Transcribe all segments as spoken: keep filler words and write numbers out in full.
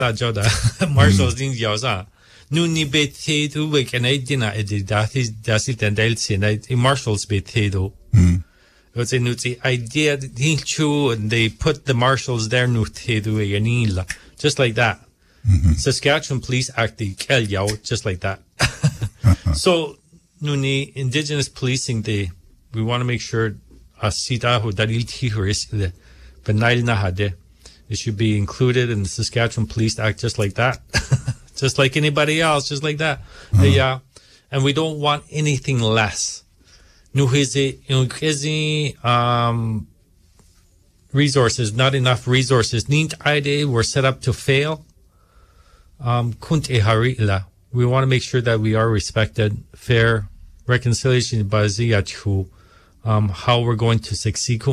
that job marshals in Yaza. Nuni betedo we can I dinner at the Dasit and Delsin, I marshals betedo. It's a nuti idea and they put the marshals there nutedo yanila. Just like that. Saskatchewan Police Act the Keljao, just like that. So Nuni Indigenous Policing Day, we want to make sure Asita who Daril Tihuris the Benail Nahade. It should be included in the Saskatchewan Police Act just like that. Just like anybody else, just like that. Uh-huh. Yeah. And we don't want anything less. Um, resources, not enough resources. Nint ide were set up to fail. Um, we want to make sure that we are respected, fair, reconciliation, um, how we're going to succeed.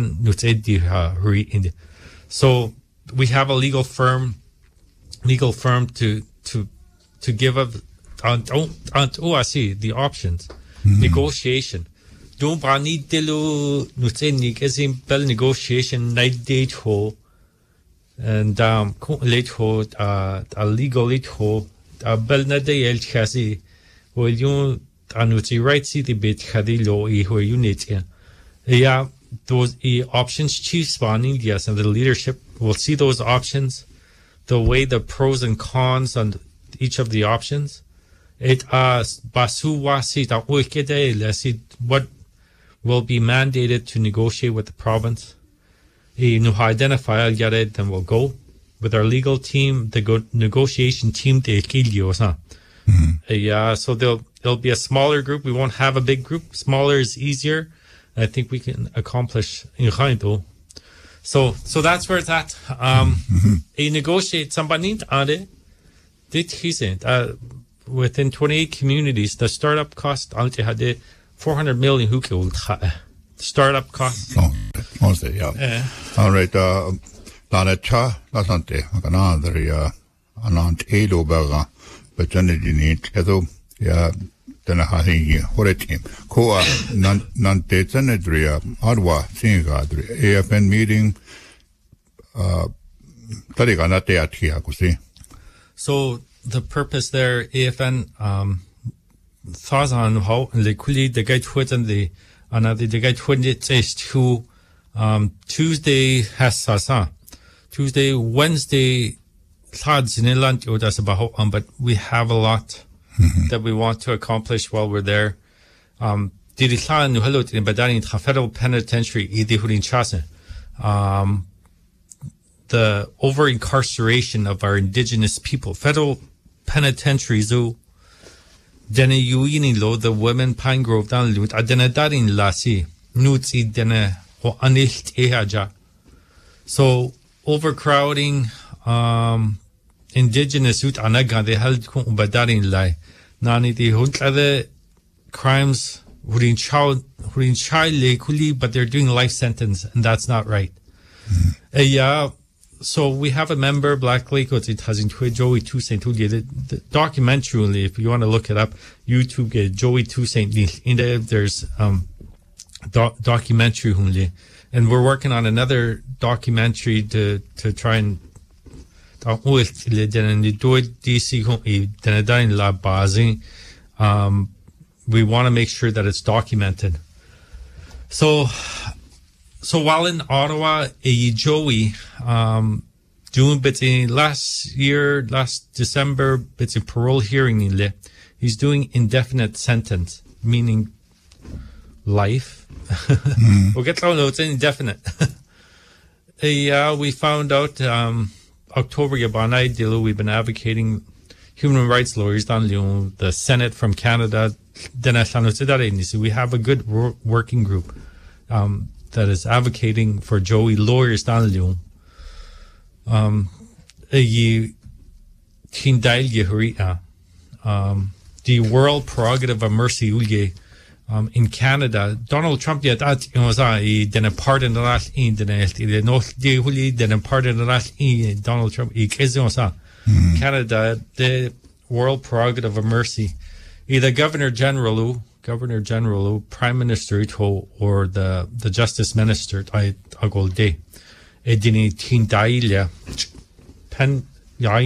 So we have a legal firm, legal firm to to to give up on on oh I see the options, mm-hmm. Negotiation. Don't bani delu nuteni kesim bel negotiation night date ho, and um late ho uh a legal late ho a bel na de el chasi will you anuti right city bit khadilo I ho unit yeah. Those uh, options, chief spawning, yes, and the leadership will see those options, the way the pros and cons on each of the options. It uh what will be mandated to negotiate with the province. Identify then we'll go with our legal team, the go- negotiation team. Mm-hmm. Yeah, so there'll there'll be a smaller group. We won't have a big group. Smaller is easier. I think we can accomplish in Khainto. So, so that's where it's at. Um, mm-hmm. A negotiate somebody on it. Did he say uh, within twenty-eight communities, the startup cost alte had four hundred million who killed startup cost. Oh, honestly, yeah. Uh, All right. Uh, Lana cha, that's not the another, uh, anant edo baga, but then it need, yeah. Then I think what it came. Koa non non detenedria Adwa Singadri A F N meeting. Uh, so the purpose there, A F N um thoughts on how the kuli the guide foot and the another the guide foot it says to um Tuesday has sasa Tuesday Wednesday thoughts in Inland um but we have a lot. Mm-hmm. That we want to accomplish while we're there. Um, federal penitentiary, um, the over incarceration of our indigenous people. Federal penitentiary zoo. The women Pine Grove down lut adenadarin lasi nutsi dene ho anilt ehaja. So overcrowding, um, indigenous ut anaga they held badarin lai. Nani the huntlade crimes hurin child hurin child kuli, but they're doing life sentence, and that's not right. Mm-hmm. Uh, yeah, so we have a member, Black Lake, it has in Joey Toussaint, the, the documentary, if you want to look it up, YouTube, get Joey Toussaint, in there, there's um doc, documentary, and we're working on another documentary to to try and um, we want to make sure that it's documented. So, so while in Ottawa, a Joey, um, doing bits in last year, last December, bits in parole hearing, he's doing indefinite sentence, meaning life. Mm. We'll get to know it's indefinite. Yeah, we found out, um, October Yabanai Dilu, we've been advocating human rights lawyers down the Senate from Canada. We have a good working group um, that is advocating for Joey lawyers down um um the world prerogative of mercy um in Canada. Donald Trump yet at was I then pardon the last in the north the huli then pardon the last in Donald Trump Canada the world prerogative of mercy, either Governor General Governor General Prime Minister or the the Justice Minister I agol day edini tin dailia pen Ja,